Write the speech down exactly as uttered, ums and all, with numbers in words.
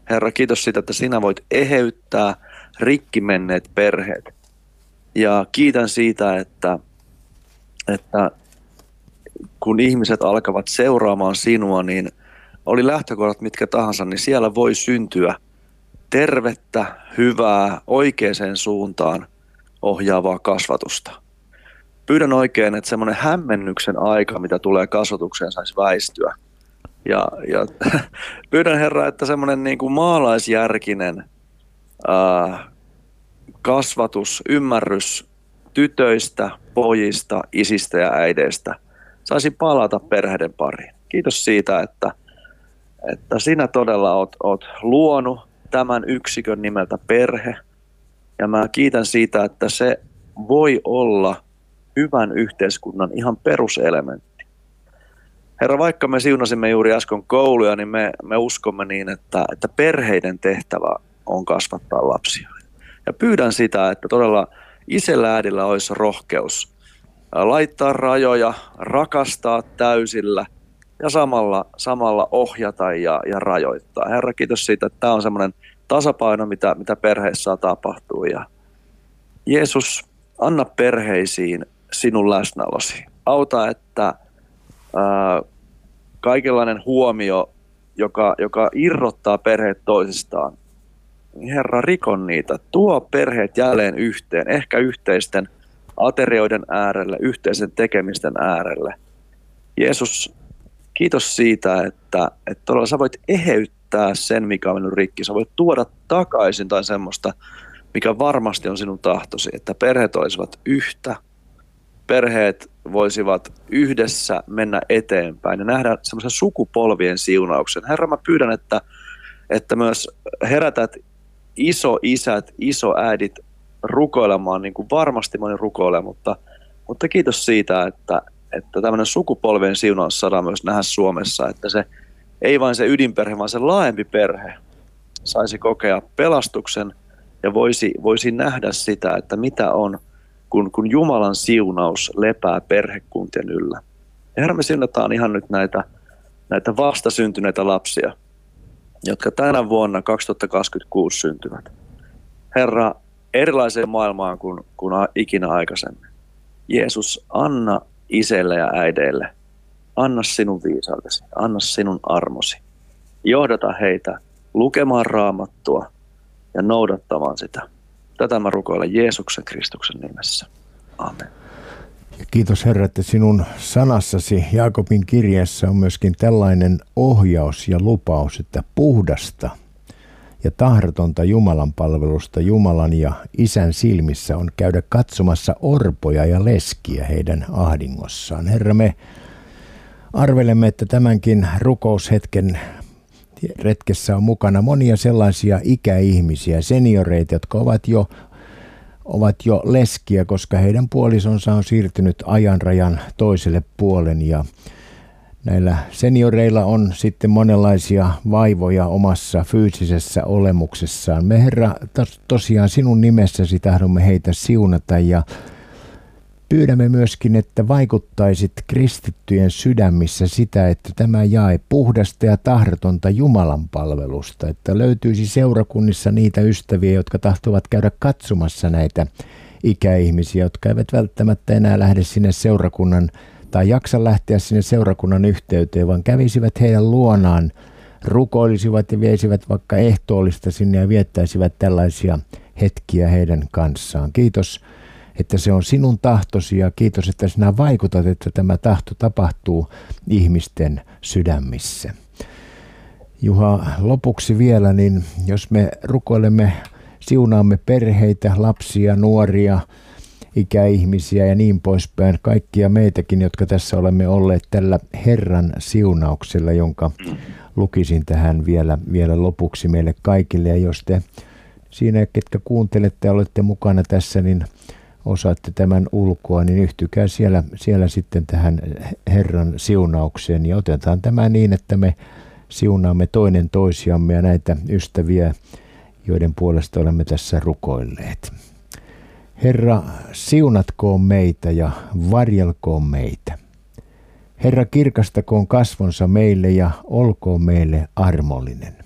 Herra, kiitos siitä, että sinä voit eheyttää rikki menneet perheet. Ja kiitän siitä, että, että kun ihmiset alkavat seuraamaan sinua, niin oli lähtökohdat mitkä tahansa, niin siellä voi syntyä tervettä, hyvää, oikeaan suuntaan ohjaavaa kasvatusta. Pyydän oikein, että semmoinen hämmennyksen aika, mitä tulee kasvatukseen, saisi väistyä. Ja, ja pyydän Herra, että semmoinen niin kuin maalaisjärkinen ää, kasvatus, ymmärrys tytöistä, pojista, isistä ja äideistä saisi palata perheiden pariin. Kiitos siitä, että, että sinä todella oot, oot luonut tämän yksikön nimeltä perhe. Ja mä kiitän siitä, että se voi olla hyvän yhteiskunnan ihan peruselementti. Herra, vaikka me siunasimme juuri äsken kouluja, niin me, me uskomme niin, että, että perheiden tehtävä on kasvattaa lapsia. Ja pyydän sitä, että todella isällä äidillä olisi rohkeus laittaa rajoja, rakastaa täysillä ja samalla, samalla ohjata ja, ja rajoittaa. Herra, kiitos siitä, että tämä on semmoinen tasapaino, mitä, mitä perheissä tapahtuu. Ja Jeesus, anna perheisiin sinun läsnäolosi. Auta, että ää, kaikenlainen huomio, joka, joka irrottaa perheet toisistaan, niin Herra, rikon niitä. Tuo perheet jälleen yhteen, ehkä yhteisten aterioiden äärelle, yhteisen tekemisten äärelle. Jeesus, kiitos siitä, että, että todella sä voit eheyttää sen, mikä on mennyt rikki. Sä voit tuoda takaisin tai semmoista, mikä varmasti on sinun tahtosi, että perheet olisivat yhtä. Perheet voisivat yhdessä mennä eteenpäin ja nähdä semmoisen sukupolvien siunauksen. Herra, mä pyydän, että, että myös herätät isoisät, isoäidit rukoilemaan, niin kuin varmasti moni rukoilee, mutta, mutta kiitos siitä, että, että tämmöinen sukupolvien siunaus saadaan myös nähdä Suomessa, että se ei vain se ydinperhe, vaan se laajempi perhe saisi kokea pelastuksen ja voisi, voisi nähdä sitä, että mitä on, kun, kun Jumalan siunaus lepää perhekuntien yllä. Ja Herra, me siunataan ihan nyt näitä, näitä vastasyntyneitä lapsia, jotka tänä vuonna kaksituhattakaksikymmentäkuusi syntyvät. Herra, erilaiseen maailmaan kuin, kuin ikinä aikaisemmin. Jeesus, anna isille ja äideille, anna sinun viisautesi, anna sinun armosi. Johdata heitä lukemaan Raamattua ja noudattamaan sitä. Tätä mä rukoilen Jeesuksen Kristuksen nimessä. Amen. Ja kiitos Herra, että sinun sanassasi Jaakobin kirjeessä on myöskin tällainen ohjaus ja lupaus, että puhdasta ja tahdotonta Jumalan palvelusta Jumalan ja Isän silmissä on käydä katsomassa orpoja ja leskiä heidän ahdingossaan. Herra, me arvelemme, että tämänkin rukoushetken retkessä on mukana monia sellaisia ikäihmisiä, senioreita, jotka ovat jo, ovat jo leskiä, koska heidän puolisonsa on siirtynyt ajanrajan toiselle puolen ja näillä senioreilla on sitten monenlaisia vaivoja omassa fyysisessä olemuksessaan. Me Herra, tos, tosiaan sinun nimessäsi tahdomme heitä siunata ja pyydämme myöskin, että vaikuttaisit kristittyjen sydämissä sitä, että tämä jae puhdasta ja tahdotonta Jumalan palvelusta, että löytyisi seurakunnissa niitä ystäviä, jotka tahtovat käydä katsomassa näitä ikäihmisiä, jotka eivät välttämättä enää lähde sinne seurakunnan tai jaksa lähteä sinne seurakunnan yhteyteen, vaan kävisivät heidän luonaan, rukoilisivat ja viesivät vaikka ehtoollista sinne ja viettäisivät tällaisia hetkiä heidän kanssaan. Kiitos, että se on sinun tahtosi ja kiitos, että sinä vaikutat, että tämä tahto tapahtuu ihmisten sydämissä. Juha, lopuksi vielä, niin jos me rukoilemme, siunaamme perheitä, lapsia, nuoria, ikäihmisiä ja niin poispäin, kaikkia meitäkin, jotka tässä olemme olleet tällä Herran siunauksella, jonka lukisin tähän vielä, vielä lopuksi meille kaikille. Ja jos te siinä, ketkä kuuntelette ja olette mukana tässä, niin osaatte tämän ulkoa, niin yhtykää siellä, siellä sitten tähän Herran siunaukseen. Ja otetaan tämä niin, että me siunaamme toinen toisiamme ja näitä ystäviä, joiden puolesta olemme tässä rukoilleet. Herra, siunatkoon meitä ja varjelkoon meitä. Herra, kirkastakoon kasvonsa meille ja olkoon meille armollinen.